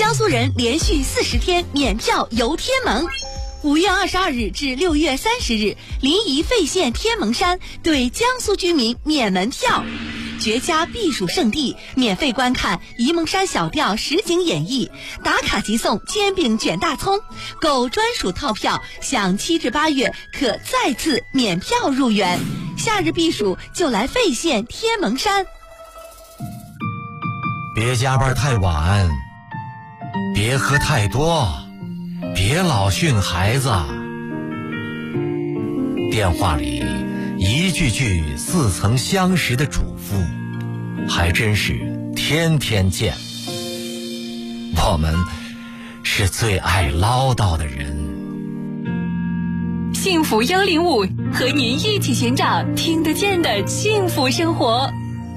江苏人连续40天免票游天门。5月22日至6月30日，临沂费县天门山对江苏居民免门票。绝佳避暑胜地，免费观看沂蒙山小调实景演绎，打卡即送煎饼卷大葱，购专属套票享7至8月可再次免票入园。夏日避暑就来费县天门山。 别加班太晚，别喝太多，别老训孩子。电话里一句句似曾相识的嘱咐，还真是天天见。我们是最爱唠叨的人。 幸福105和您一起寻找听得见的幸福生活。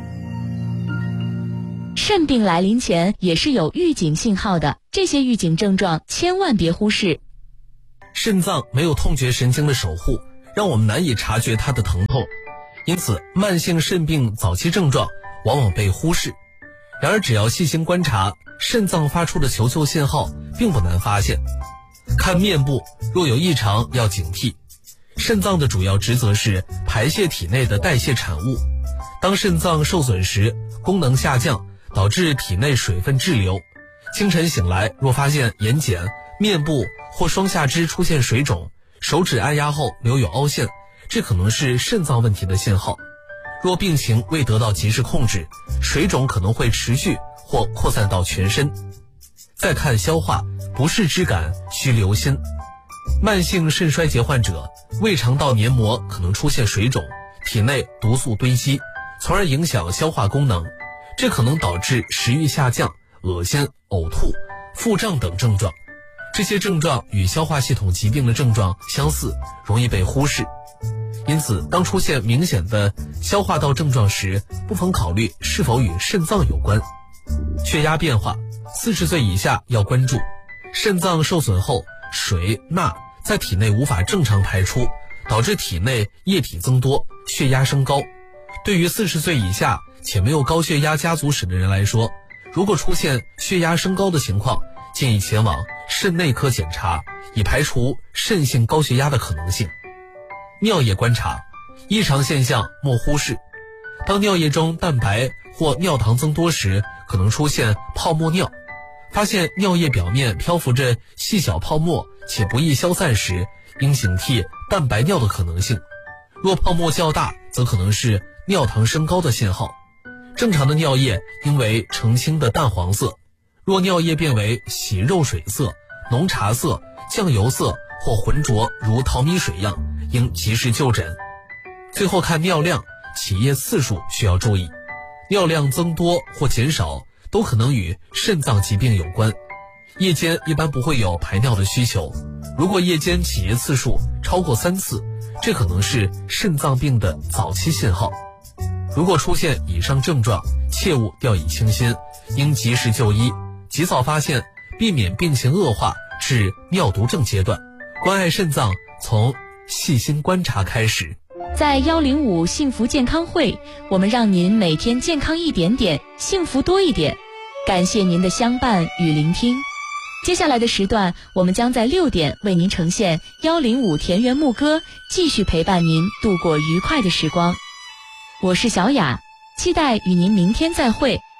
肾病来临前也是有预警信号的，这些预警症状千万别忽视。 肾脏没有痛觉神经的守护，让我们难以察觉它的疼痛，因此慢性肾病早期症状往往被忽视。然而只要细心观察，肾脏发出的求救信号并不难发现。看面部，若有异常要警惕。肾脏的主要职责是排泄体内的代谢产物，当肾脏受损时，功能下降，导致体内水分滞留。清晨醒来，若发现眼睑、面部或双下肢出现水肿，手指按压后留有凹陷，这可能是肾脏问题的信号。若病情未得到及时控制，水肿可能会持续或扩散到全身。再看消化，不适之感需留心。慢性肾衰竭患者，胃肠道黏膜可能出现水肿，体内毒素堆积，从而影响消化功能，这可能导致食欲下降、恶心、呕吐、腹胀等症状。这些症状与消化系统疾病的症状相似，容易被忽视。因此，当出现明显的消化道症状时，不妨考虑是否与肾脏有关。血压变化，40岁以下要关注。肾脏受损后，水、钠在体内无法正常排出，导致体内液体增多，血压升高。对于40岁以下且没有高血压家族史的人来说，如果出现血压升高的情况，建议前往肾内科检查，以排除肾性高血压的可能性。尿液观察，异常现象莫忽视。当尿液中蛋白或尿糖增多时，可能出现泡沫尿。发现尿液表面漂浮着细小泡沫且不易消散时，应警惕蛋白尿的可能性。若泡沫较大，则可能是尿糖升高的信号。正常的尿液应为澄清的淡黄色，若尿液变为洗肉水色、浓茶色、酱油色或浑浊如淘米水样，应及时就诊。最后看尿量，起夜次数需要注意，尿量增多或减少都可能与肾脏疾病有关。夜间一般不会有排尿的需求，如果夜间起夜次数超过3次，这可能是肾脏病的早期信号。如果出现以上症状，切勿掉以轻心，应及时就医，及早发现，避免病情恶化至尿毒症阶段。关爱肾脏，从细心观察开始。 在105幸福健康会，我们让您每天健康一点点，幸福多一点。感谢您的相伴与聆听。接下来的时段，我们将在6点为您呈现105田园牧歌，继续陪伴您度过愉快的时光。我是小雅，期待与您明天再会。